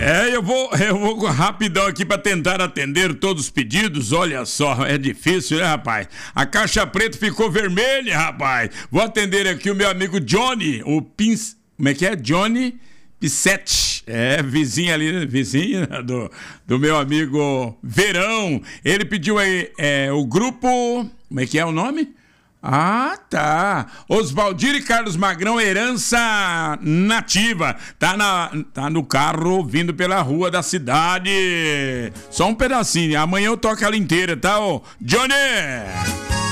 Eu vou rapidão aqui para tentar atender todos os pedidos. Olha só, é difícil, né, rapaz? A caixa preta ficou vermelha, rapaz. Vou atender aqui o meu amigo Johnny, como é que é? Johnny Pissetti. É, vizinho ali, vizinho do meu amigo Verão. Ele pediu aí o grupo, como é que é o nome? Ah, tá. Osvaldir e Carlos Magrão, Herança Nativa. Tá no carro vindo pela rua da cidade. Só um pedacinho. Amanhã eu toco ela inteira, tá, ô Johnny?